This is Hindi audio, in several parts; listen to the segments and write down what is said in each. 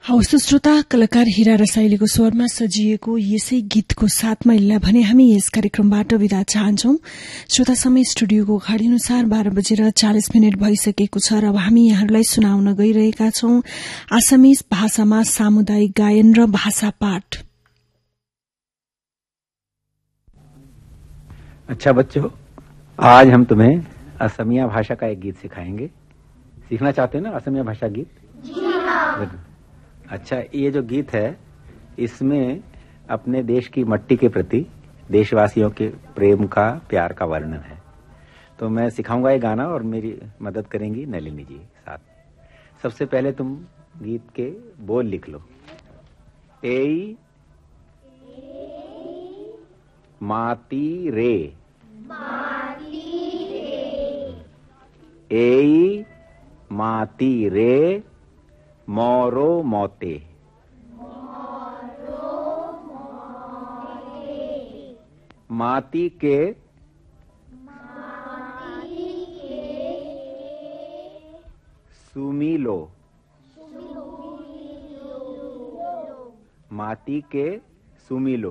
हवस् श्रोता, कलाकार हिरा रसाइलीको स्वरमा सजिएको यसै गीतको साथमा इल्ला भने हामी यस कार्यक्रमबाट विदा चाहन्छौं। श्रोता, समय स्टुडियोको घड़ी अनुसार 12:40 भइसकेको छ र अब हामी यहाँहरूलाई सुनाउन गइरहेका छौं आसामीज भाषामा सामुदायिक गायन र भाषा पाठ। अच्छा बच्चों, आज हम तुम्हें असमिया भाषा का एक गीत सिखाएंगे। सीखना चाहते हो ना असमिया भाषा गीत? जी हाँ। अच्छा, ये जो गीत है इसमें अपने देश की मट्टी के प्रति देशवासियों के प्रेम का, प्यार का वर्णन है। तो मैं सिखाऊंगा ये गाना और मेरी मदद करेंगी नलिनी जी साथ। सबसे पहले तुम गीत के बोल लिख लो। एई माती रे, एई माती रे मोरो मोते, माती के सुमिलो, माती के सुमिलो,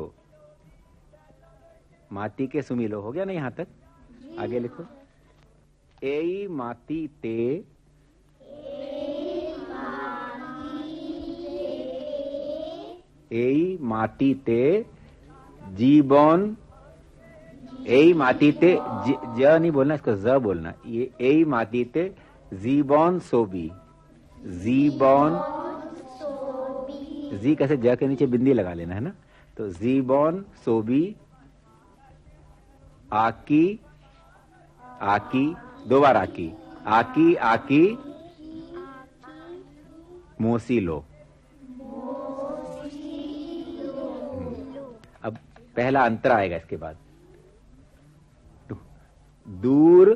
माती के सुमिलो। हो गया ना यहां तक? आगे लिखो। एई माती ते, एई माती ते जीवन, एई माती ते ज नहीं बोलना, इसको ज बोलना। ये एई माती ते जीवन सोबी, जीवन, जी कैसे ज के नीचे बिंदी लगा लेना है ना। तो जीवन सोबी आकी, आकी, दो बार आकी, आकी आकी मोसीलो। अब पहला अंतर आएगा इसके बाद। दूर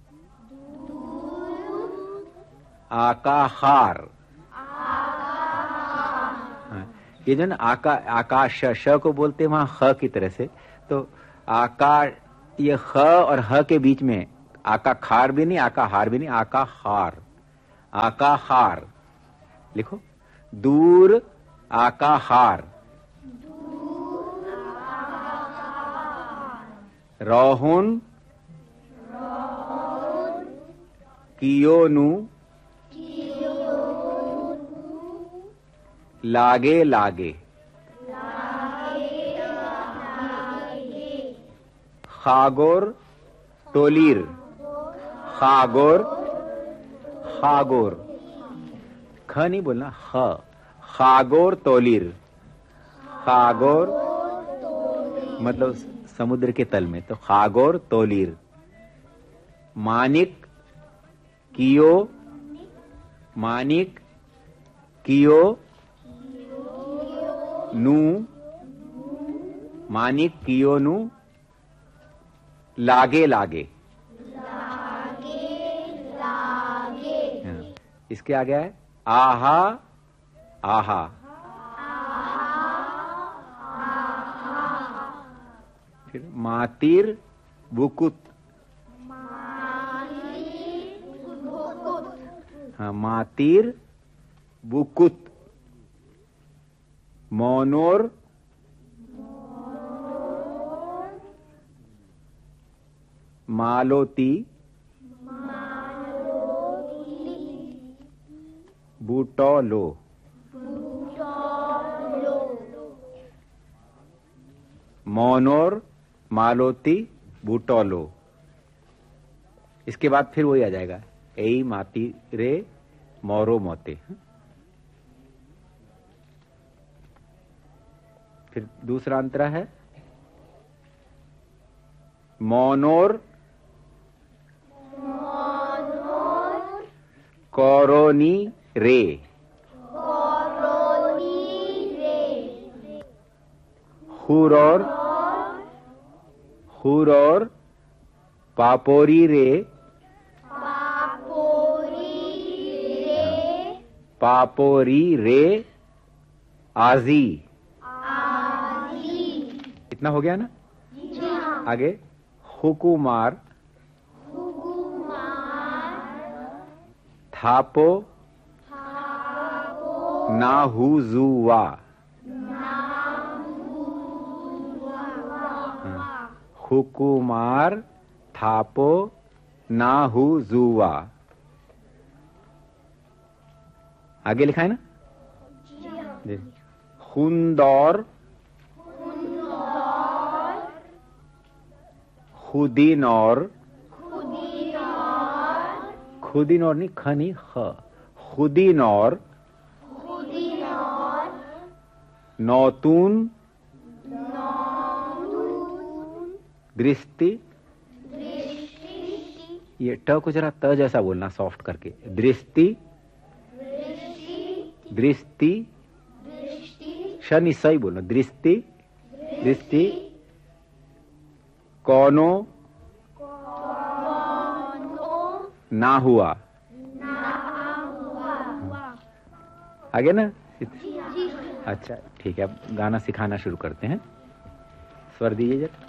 आकाहार, ये जो ना आकाश श को बोलते हैं वहां ख की तरह से। तो आकाश, ये ख और ह के बीच में आका खार भी नहीं, आका हार भी नहीं, आका हार, आका हार लिखो। दूर आका हार, रोहुन कियोनु लागे लागे, खागोर टोलीर, खागोर, खागोर, ख नहीं बोलना, ख, खागोर तोलीर, खागोर मतलब समुद्र के तल में, तो खागोर तोलीर। मानिक कियो, मानिक कियो नू, मानिक कियो नू लागे लागे, इसके आगे है आहा आहा, फिर मातिर बुकुत, हाँ मातिर बुकुत। मोनोर मालोती, बूटोलो, मोनोर मालोती बूटोलो। इसके बाद फिर वही आ जाएगा, एई माती रे मोरो मोते। फिर दूसरा अंतरा है मोनोर कोरोनी रे, हुरोर, हुरोर पापोरी रे, पापोरी रे आजी। इतना हो गया ना? आगे हुकुमार, थापो नाहुजुवा, हुकुमार थापो नाहुजुवा। आगे लिखा है ना? हुंदौर खुदीनौर, खुदीनौर नहीं, ख नहीं, ख, खुदीनौर नौतून दृष्टि, ये ट को जरा त जैसा बोलना, सॉफ्ट करके, दृष्टि दृष्टि, शनि सही बोलना, दृष्टि दृष्टि, कौनो ना हुआ। आगे ना? अच्छा ठीक है, अब गाना सिखाना शुरू करते हैं। स्वर दीजिए जरा।